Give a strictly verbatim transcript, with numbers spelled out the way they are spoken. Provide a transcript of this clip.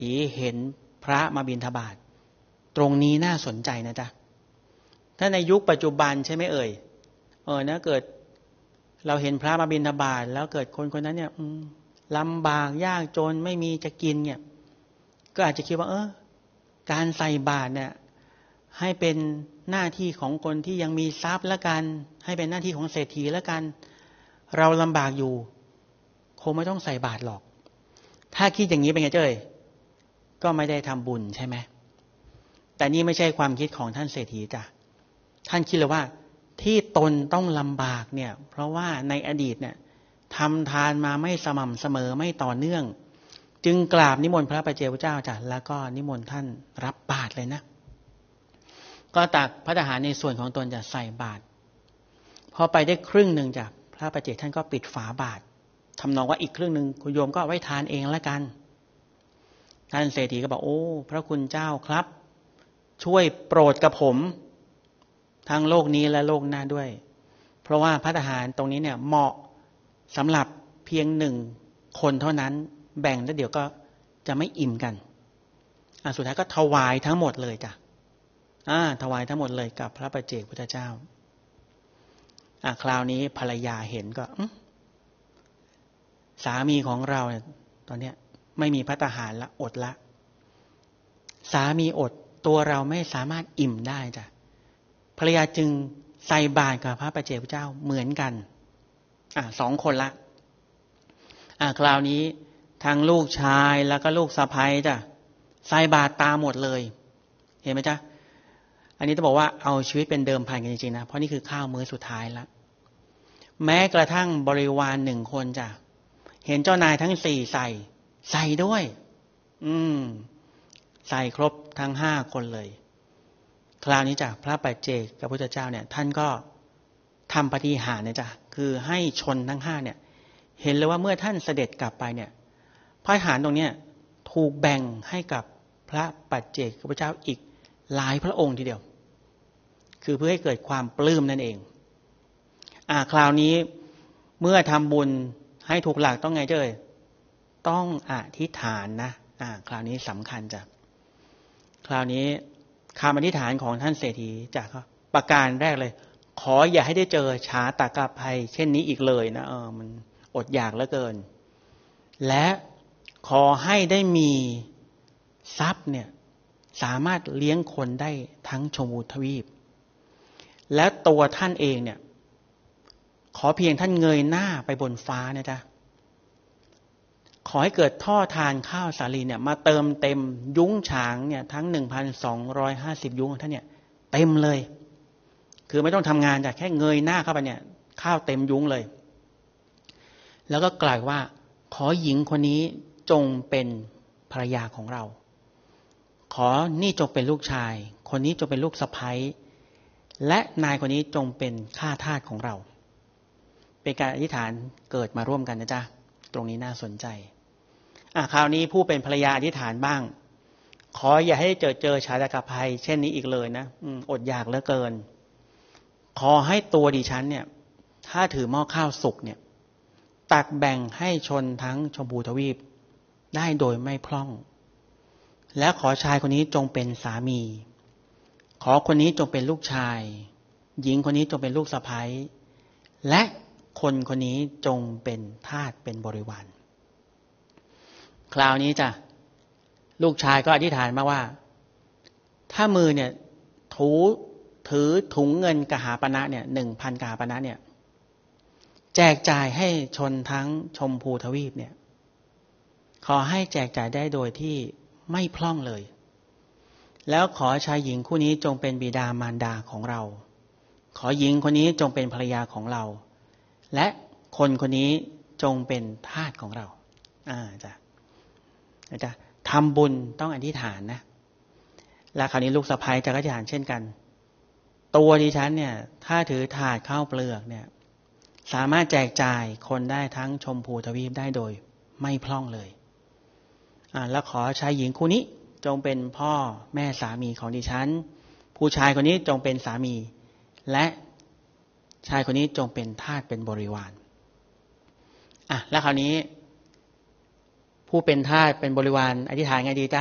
ถีเห็นพระมาบิณฑบาตตรงนี้น่าสนใจนะจ๊ะถ้าในยุคปัจจุบันใช่ไหมเอ่ยเออนะเกิดเราเห็นพระมาบิณฑบาตแล้วเกิดคนคนนั้นเนี่ยลำบากยากจนไม่มีจะกินเนี่ยก็อาจจะคิดว่าเออการใส่บาตรเนี่ยให้เป็นหน้าที่ของคนที่ยังมีทรัพย์ละกันให้เป็นหน้าที่ของเศรษฐีละกันเราลำบากอยู่คงไม่ต้องใส่บาตรหรอกถ้าคิดอย่างนี้เป็นไงเจ้ยก็ไม่ได้ทำบุญใช่ไหมแต่นี่ไม่ใช่ความคิดของท่านเศรษฐีจ้ะท่านคิดเลยว่าที่ตนต้องลำบากเนี่ยเพราะว่าในอดีตเนี่ยทำทานมาไม่สม่ำเสมอไม่ต่อเนื่องจึงกราบนิมนต์พระปัจเจกพุทธเจ้าจ้ะแล้วก็นิมนต์ท่านรับบาตรเลยนะก็ตักพระทหารในส่วนของตนจะใส่บาตรพอไปได้ครึ่งหนึ่งจ้ะพระปัจเจกท่านก็ปิดฝาบาตรทำนองว่าอีกครึ่งหนึ่งคุณโยมก็ไว้ทานเองละกันท่านเศรษฐีก็บอกโอ้พระคุณเจ้าครับช่วยโปรดกับผมทั้งโลกนี้และโลกหน้าด้วยเพราะว่าพระทหารตรงนี้เนี่ยเหมาะสำหรับเพียงหนึ่งคนเท่านั้นแบ่งแล้วเดี๋ยวก็จะไม่อิ่มกันอ่ะสุดท้ายก็ถวายทั้งหมดเลยจ้ะอ่าถวายทั้งหมดเลยกับพระปัจเจกพุทธเจ้าอ่ะคราวนี้ภรรยาเห็นก็สามีของเราเนี่ยตอนเนี้ยไม่มีภัตตาหารละอดละสามีอดตัวเราไม่สามารถอิ่มได้จ้ะภรรยาจึงใส่บาตรกับพระปัจเจกพุทธเจ้าเหมือนกันอ่ะสองคนละอ่ะคราวนี้ทั้งลูกชายแล้วก็ลูกสะใภ้จ้ะใส่บาตรตามหมดเลยเห็นไหมจ๊ะอันนี้ต้องบอกว่าเอาชีวิตเป็นเดิมพันกันจริงๆนะเพราะนี่คือข้าวมื้อสุดท้ายแล้วแม้กระทั่งบริวารหนึ่งคนจ้ะเห็นเจ้านายทั้งสี่ใส่ใส่ด้วยอืมใส่ครบทั้งห้าคนเลยคราวนี้จ้ะพระปัจเจกพระพุทธเจ้าเนี่ยท่านก็ทำปาฏิหาริย์นะจ้ะคือให้ชนทั้งห้าเนี่ยเห็นเลยว่าเมื่อท่านเสด็จกลับไปเนี่ยพระทหารตรงเนี้ยถูกแบ่งให้กับพระปัจเจกพระพุทธเจ้าอีกหลายพระองค์ทีเดียวคือเพื่อให้เกิดความปลื้มนั่นเองอ่าคราวนี้เมื่อทำบุญให้ถูกหลักต้องไงเจ้ยต้องอธิษฐานนะอ่าคราวนี้สำคัญจ้ะคราวนี้คำอธิษฐานของท่านเศรษฐีจากประการแรกเลยขออย่าให้ได้เจอชาตากภัยเช่นนี้อีกเลยนะเออมันอดอยากเหลือเกินและขอให้ได้มีทรัพย์เนี่ยสามารถเลี้ยงคนได้ทั้งชมพูทวีปและตัวท่านเองเนี่ยขอเพียงท่านเงยหน้าไปบนฟ้านะจ๊ะขอให้เกิดท่อทานข้าวสาลีเนี่ยมาเติมเต็มยุ้งฉางเนี่ยทั้ง หนึ่งพันสองร้อยห้าสิบ ยุ้งของท่านเนี่ยเต็มเลยคือไม่ต้องทำงานจ้ะแค่เงยหน้าเข้าไปเนี่ยข้าวเต็มยุ้งเลยแล้วก็กล่าวว่าขอหญิงคนนี้จงเป็นภรรยาของเราขอนี่จงเป็นลูกชายคนนี้จงเป็นลูกสะใภ้และนายคนนี้จงเป็นข้าทาสของเราเป็นการอธิษฐานเกิดมาร่วมกันนะจ๊ะตรงนี้น่าสนใจอ่ะคราวนี้ผู้เป็นภรรยาอธิษฐานบ้างขออย่าให้เจอเจอชาตากภัยเช่นนี้อีกเลยนะอดอยากเหลือเกินขอให้ตัวดิฉันเนี่ยถ้าถือหม้อข้าวสุกเนี่ยตักแบ่งให้ชนทั้งชมพูทวีปได้โดยไม่พร่องและขอชายคนนี้จงเป็นสามีขอคนนี้จงเป็นลูกชายหญิงคนนี้จงเป็นลูกสะใภ้และคนคนนี้จงเป็นทาสเป็นบริวารคราวนี้จ้ะลูกชายก็อธิษฐานมาว่าถ้ามือเนี่ยถูถือถุงเงินกหาปณะเนี่ยหนึ่งพันกหาปณะเนี่ยแจกจ่ายให้ชนทั้งชมพูทวีปเนี่ยขอให้แจกจ่ายได้โดยที่ไม่พร่องเลยแล้วขอชายหญิงคู่นี้จงเป็นบิดามารดาของเราขอหญิงคนนี้จงเป็นภรรยาของเราและคนคนนี้จงเป็นทาสของเราอ่าจ้ะจ้ะทำบุญต้องอธิษฐานนะแล้วคราวนี้ลูกสะใภ้จะอธิษฐานเช่นกันตัวดิฉันเนี่ยถ้าถือถาดข้าวเปลือกเนี่ยสามารถแจกจ่ายคนได้ทั้งชมพูทวีปได้โดยไม่พร่องเลยอ่าแล้วขอชายหญิงคู่นี้จงเป็นพ่อแม่สามีของดิฉันผู้ชายคนนี้จงเป็นสามีและชายคนนี้จงเป็นทาสเป็นบริวารอ่ะแล้วคราวนี้ผู้เป็นทาสเป็นบริวารอธิษฐานไงดีจ๊ะ